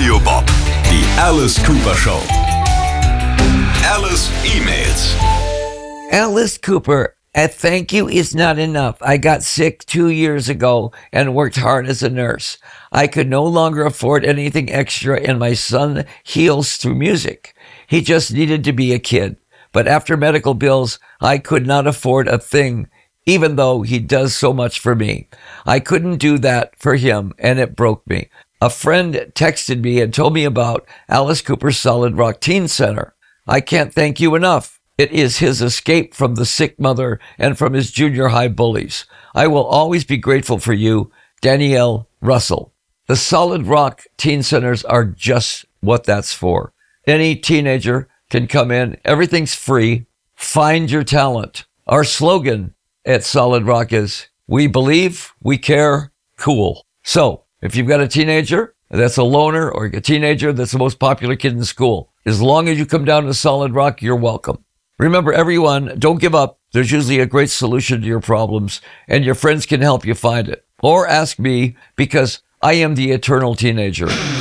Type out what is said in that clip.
Radio Bob. Die Alice Cooper Show. Alice emails. Alice Cooper, a thank you is not enough. I got sick 2 years ago and worked hard as a nurse. I could no longer afford anything extra, and my son heals through music. He just needed to be a kid. But after medical bills, I could not afford a thing, even though he does so much for me. I couldn't do that for him, and it broke me. A friend texted me and told me about Alice Cooper's Solid Rock Teen Center. I can't thank you enough. It is his escape from the sick mother and from his junior high bullies. I will always be grateful for you, Danielle Russell. The Solid Rock Teen Centers are just what that's for. Any teenager can come in. Everything's free. Find your talent. Our slogan at Solid Rock is, we believe, we care, cool. So, if you've got a teenager that's a loner or a teenager that's the most popular kid in school, as long as you come down to Solid Rock, you're welcome. Remember, everyone, don't give up. There's usually a great solution to your problems, and your friends can help you find it. Or ask me, because I am the eternal teenager.